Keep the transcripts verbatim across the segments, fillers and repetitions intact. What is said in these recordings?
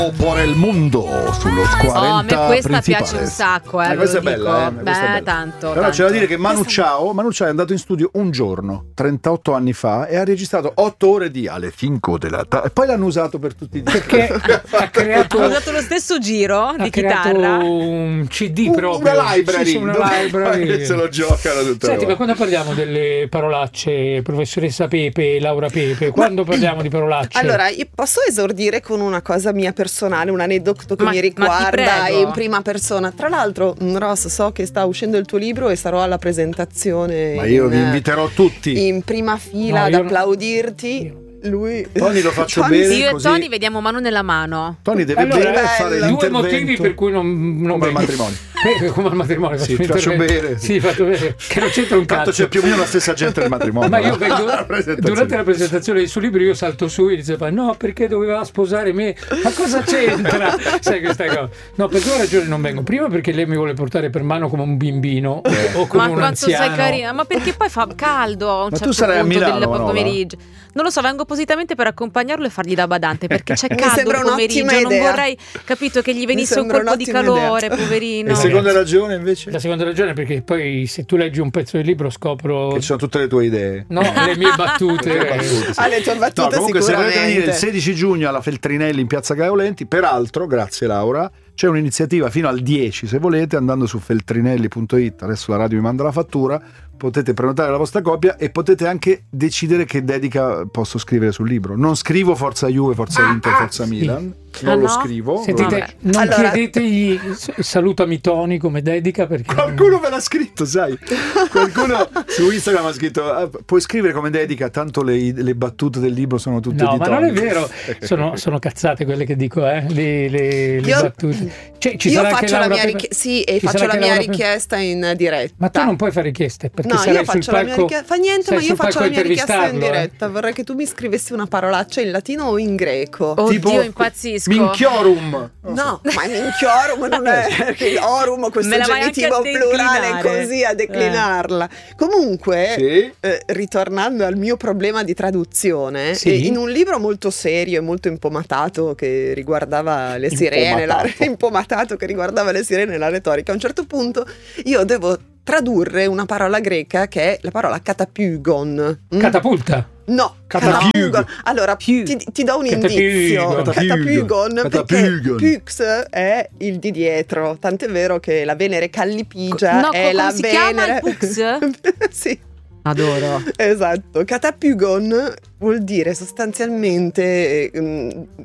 Por el mundo sullo quaranta Oh, a me questa principale. piace un sacco, eh, Eh, questa è lo bella, dico. eh, questa è Beh, bella. tanto, Però tanto. c'è da dire che Manu Chao, Manu Chao è andato in studio un giorno, trentotto anni fa, e ha registrato otto ore di alle cinque della tardi. E poi l'hanno usato per tutti i dischi. Perché ha creato, Ho usato lo stesso giro ha di creato chitarra. un C D Un- proprio. una library, Sì, sì, una dove library. se lo giocano tutte Senti, le ma quando parliamo delle parolacce, professoressa Pepe, Laura Pepe, quando parliamo di parolacce? Allora, io posso esordire con una cosa mia personale, un aneddoto che Ma- mi ma ti riguarda prego. in prima persona. Tra l'altro, mm, Ross, so che sta uscendo il tuo libro e sarò alla presentazione. Ma io in, vi inviterò tutti. in prima fila No, ad io non- applaudirti. io- Lui Tony lo faccio Tony, bene. Io e così. Tony vediamo mano nella mano. Tony deve Allora, bere e bello. fare due l'intervento. motivi per cui non, non Come il vengo. matrimonio. Eh, come al matrimonio Sì, faccio ti faccio intervento. bere. Sì, fatto bene, che non c'entra un Tanto cazzo. c'è più o meno la stessa gente del matrimonio. Ma io no? vengo, La presentazione. durante la presentazione del suo libro io salto su e dice: no, perché doveva sposare me? Ma cosa c'entra? Sai questa cosa? No, per due ragioni non vengo. Prima perché lei mi vuole portare per mano come un bimbino Eh. o come Ma un quanto anziano. sei carina, ma perché poi fa caldo a un Ma tu certo sarai a punto Milano, del Manuela? pomeriggio. Non lo so, vengo appositamente per accompagnarlo e fargli da badante perché c'è Mi caldo sembra il pomeriggio. un'ottima Non idea. vorrei, capito, che gli venisse un sembra colpo di un'ottima calore, idea. poverino. E seconda ragione invece? La seconda ragione è perché poi se tu leggi un pezzo del libro scopro Che ci sono tutte le tue idee. no, le mie battute. Le battute, sì. Ah, le tue battute No, comunque se volete sicuramente. venire il sedici giugno alla Feltrinelli in piazza Gaeolenti, peraltro, grazie Laura, c'è un'iniziativa fino al dieci, se volete, andando su feltrinelli punto it, adesso la radio mi manda la fattura, potete prenotare la vostra copia e potete anche decidere che dedica posso scrivere sul libro. Non scrivo Forza Juve, Forza Inter, Forza Milan, non Ah, lo no? scrivo. Sentite, Vabbè. non Allora- chiedetegli s- salutami Tony come dedica perché Qualcuno me l'ha scritto, sai? Qualcuno su Instagram ha scritto: "Ah, puoi scrivere come dedica, tanto le, le battute del libro sono tutte no, di ma Tony." non è vero, sono, sono cazzate quelle che dico, eh, le, le- le Io- battute. Cioè, ci Io sarà anche faccio la Laura mia Pepe- richiesta, sì, e ci faccio sarà la anche mia Laura Pepe- richiesta in diretta. Ma tu non puoi fare richieste perché No, sarai io sul faccio la mia palco. richiesta. Fa niente, sei ma io sul faccio palco la mia richiesta in intervistarlo, eh. diretta. Vorrei che tu mi scrivessi una parolaccia in latino o in greco. Oddio, Tipo, impazzisco. Minchiorum. No, ma minchiorum non è il orum, questo Me la vai anche genitivo a plurale declinare. così a declinarla. Comunque, Sì. eh, ritornando al mio problema di traduzione, Sì. eh, in un libro molto serio e molto impomatato che riguardava le sirene, la, Impomatato. impomatato che riguardava le sirene e la retorica, a un certo punto io devo tradurre una parola greca che è la parola catapygon. Mm? Catapulta. No, Catapygon. catapygon. Allora, ti, ti do un indizio. Catapygon. Catapygon, perché Catapygon. Pyx è il di dietro. Tant'è vero che la Venere callipigia No, è co- la come si chiama Venere. il Pux? Sì, Adoro. esatto. Catapygon vuol dire sostanzialmente mm,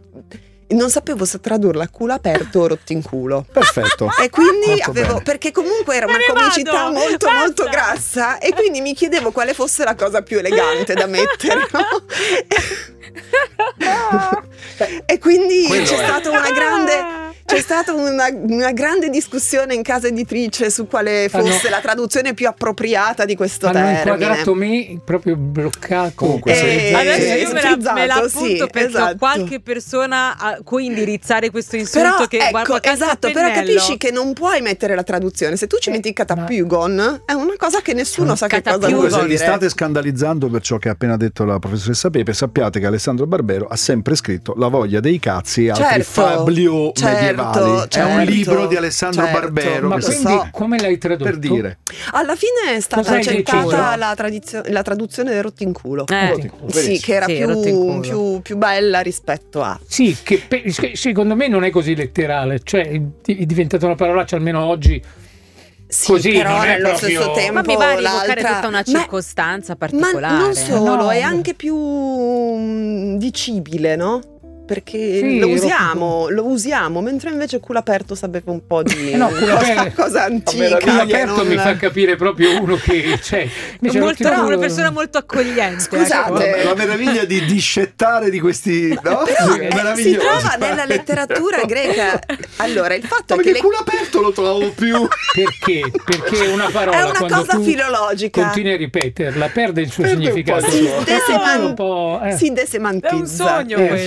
non sapevo se tradurla culo aperto o rotto in culo. Perfetto. E quindi Molto avevo, bene. perché comunque era Me una ne comicità vado, molto basta. molto grassa e quindi mi chiedevo quale fosse la cosa più elegante da mettere, no? E quindi Quello c'è è. stata una grande c'è stata una, una grande discussione in casa editrice su quale fosse Hanno- la traduzione più appropriata di questo Hanno termine. inquadrato me proprio bloccato. Comunque, Eh, se- Adesso eh, io me la, frizzato, me la appunto sì, perché ho esatto. qualche persona a cui indirizzare questo insulto Però che ecco, guarda calza a esatto, però pennello. capisci che non puoi mettere la traduzione. Se tu ci Eh, metti catapygon è una cosa che nessuno sa che cosa Catapygon. vuol Comunque, se vi dire. state scandalizzando per ciò che ha appena detto la professoressa Pepe, sappiate che Alessandro Barbero ha sempre scritto La voglia dei cazzi e altri Certo, fablio certo, medievali. È certo, un libro di Alessandro certo. Barbero. Ma che lo sta- quindi so. come l'hai tradotto? per dire. Alla fine è stata Cosa hai accettata deciso? la, tradizio- la traduzione del rotto in culo. Eh, Sì, che era Sì, più, rotto in culo. più, più bella rispetto a. Sì, che pe- che secondo me non è così letterale, cioè è è diventata una parolaccia almeno oggi. Sì, Così, però non è nello proprio- stesso tempo ma mi va a rievocare l'altra- tutta una Ma- circostanza Ma particolare. non solo, No, è no. anche più mm, dicibile, no? Perché Sì, lo lo- usiamo, lo usiamo, mentre invece culo aperto sapeva un po' di Eh no, culo cosa, aperto- cosa antica. meraviglia. Qui che aperto non- mi fa capire proprio uno che cioè, invece Molto- rotto in una culo- persona molto accogliente. Scusate. ecco. La, la meraviglia di discettare di questi, no? Però eh, si Meraviglioso. trova nella letteratura greca. Allora, il fatto Ma è che perché le... culo aperto lo trovo più. Perché? Perché una parola È una quando cosa tu filologica. continui a ripeterla perde il suo Perde un significato. po' si, il suo- deseman- Un po', eh. si desemantizza. È un sogno Eh, questo, infatti. non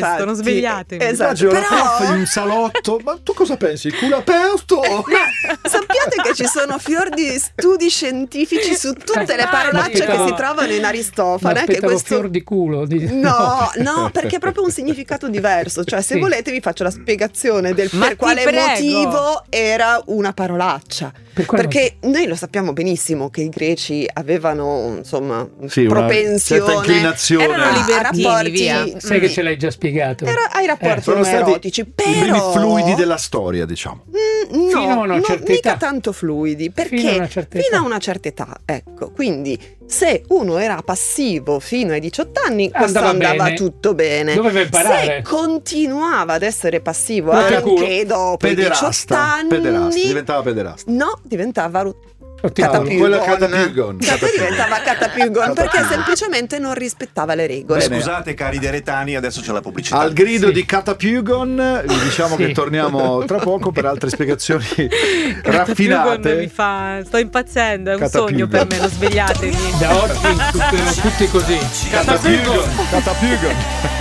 Svegliatemi. Esatto. Però... Però in un salotto, ma tu cosa pensi? Il culo aperto? sappiate che ci sono fior di studi scientifici su tutte le parolacce che si trovano in Aristofane. Che questo... fior di culo. Di... No, no, perché è proprio un significato diverso. Cioè, se Sì. volete vi faccio la spiegazione del Ma per quale ti prego. motivo era una parolaccia. Per quale Perché noi lo sappiamo benissimo che i greci avevano, insomma, Sì, una propensione certa inclinazione. Erano a libertini, rapporti, via. Sai che ce l'hai già spiegato. era ai rapporti Eh, Sono stati omoerotici, i primi però fluidi della storia, diciamo. Mm, no, Fino a una no, certa mica età. tanto fluidi, perché Fino a una certa fino età. a una certa età, ecco, quindi se uno era passivo fino ai diciotto anni, questo Andava andava bene. tutto bene. Doveva imparare. Se continuava ad essere passivo Rotto il culo. anche dopo i diciotto Pederasta, anni, pederasta, diventava pederasta. no, diventava ru- Ottimo. catapygon. Quello catapygon. Cata- diventava catapygon perché Catapygon. semplicemente non rispettava le regole. Bene. Scusate cari deretani, adesso c'è la pubblicità. Al grido Sì. di Catapygon vi diciamo Sì. che torniamo tra poco per altre spiegazioni Catapygon raffinate. mi fa... Sto impazzendo, è un Catapygon. sogno per me, non svegliatemi. Da oggi tutti, tutti così. Catapygon, Catapygon.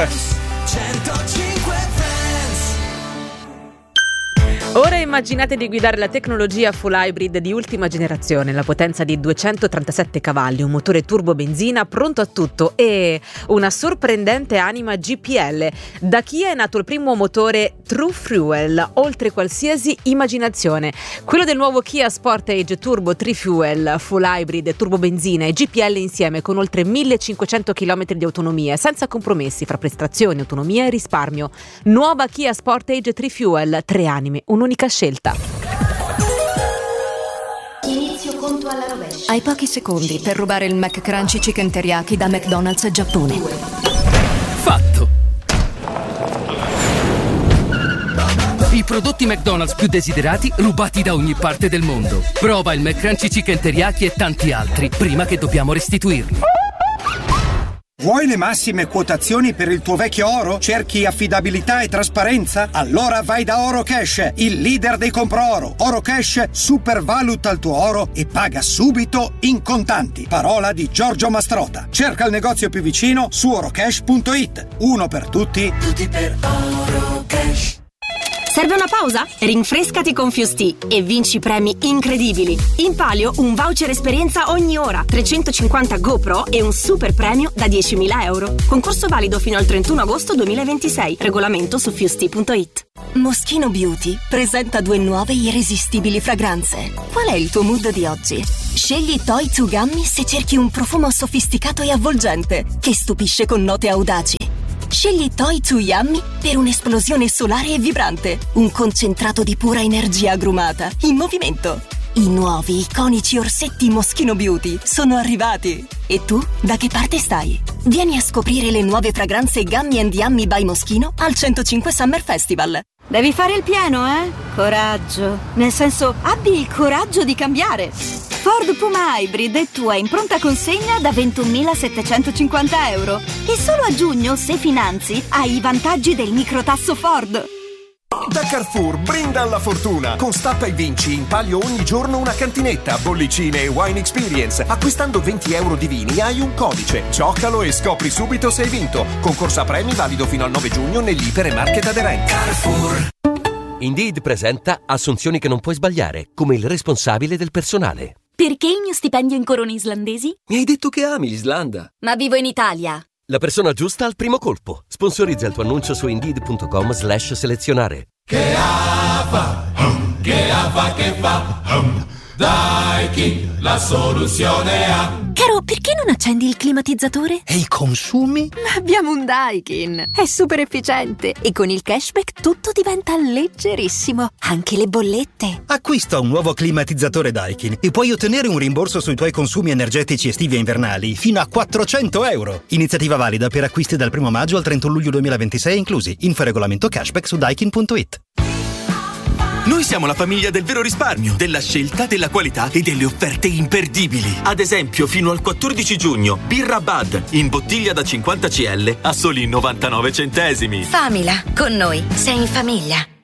Ora immaginate di guidare la tecnologia full hybrid di ultima generazione, la potenza di duecentotrentasette cavalli, un motore turbo benzina pronto a tutto e una sorprendente anima G P L. Da Kia è nato il primo motore True Fuel, oltre qualsiasi immaginazione. Quello del nuovo Kia Sportage Turbo Tri-Fuel, full hybrid, turbo benzina e G P L insieme con oltre millecinquecento chilometri di autonomia, senza compromessi fra prestazioni, autonomia e risparmio. Nuova Kia Sportage Tri-Fuel, tre anime, un'unica scelta. Inizio conto alla rovescia. Hai pochi secondi per rubare il McCrunchy Chicken Teriyaki da McDonald's Giappone. Fatto! I prodotti McDonald's più desiderati rubati da ogni parte del mondo. Prova il McCrunchy Chicken Teriyaki e tanti altri prima che dobbiamo restituirli. Vuoi le massime quotazioni per il tuo vecchio oro? Cerchi affidabilità e trasparenza? Allora vai da Oro Cash, il leader dei compro oro. Oro Cash supervaluta il tuo oro e paga subito in contanti. Parola di Giorgio Mastrota. Cerca il negozio più vicino su orocash punto it. Uno per tutti, tutti per Oro Cash. Serve una pausa? Rinfrescati con Fusti e vinci premi incredibili. In palio un voucher esperienza ogni ora, trecentocinquanta GoPro e un super premio da diecimila euro. Concorso valido fino al trentuno agosto duemilaventisei. Regolamento su fusti punto it. Moschino Beauty presenta due nuove irresistibili fragranze. Qual è il tuo mood di oggi? Scegli Toy Tsugami se cerchi un profumo sofisticato e avvolgente che stupisce con note audaci. Scegli Toy Tsuyami per un'esplosione solare e vibrante, un concentrato di pura energia agrumata, in movimento. I nuovi iconici orsetti Moschino Beauty sono arrivati. E tu, da che parte stai? Vieni a scoprire le nuove fragranze Gummy and Yummy by Moschino al centocinque Summer Festival. Devi fare il pieno, eh? Coraggio. Nel senso, abbi il coraggio di cambiare. Ford Puma Hybrid è tua in pronta consegna da ventunomilasettecentocinquanta euro. E solo a giugno, se finanzi, hai i vantaggi del microtasso Ford. Da Carrefour brinda alla fortuna. Con Stappa e vinci in palio ogni giorno una cantinetta, bollicine e wine experience. Acquistando venti euro di vini hai un codice. Giocalo e scopri subito se hai vinto. Concorso a premi valido fino al nove giugno nell'Iper e Market aderenti. Carrefour. Indeed presenta assunzioni che non puoi sbagliare, come il responsabile del personale. Perché il mio stipendio in corone islandesi? Mi hai detto che ami l'Islanda. Ma vivo in Italia. La persona giusta al primo colpo. Sponsorizza il tuo annuncio su indeed punto com slash selezionare. Che fa, che fa, che fa, Daikin, la soluzione ha. Caro, perché non accendi il climatizzatore? E i consumi? Abbiamo un Daikin, è super efficiente e con il cashback tutto diventa leggerissimo, anche le bollette. Acquista un nuovo climatizzatore Daikin e puoi ottenere un rimborso sui tuoi consumi energetici estivi e invernali fino a quattrocento euro. Iniziativa valida per acquisti dal primo maggio al trentuno luglio duemilaventisei inclusi. Info regolamento cashback su daikin punto it. Noi siamo la famiglia del vero risparmio, della scelta, della qualità e delle offerte imperdibili. Ad esempio, fino al quattordici giugno, Birra Bud in bottiglia da cinquanta centilitri a soli novantanove centesimi. Famila, con noi sei in famiglia.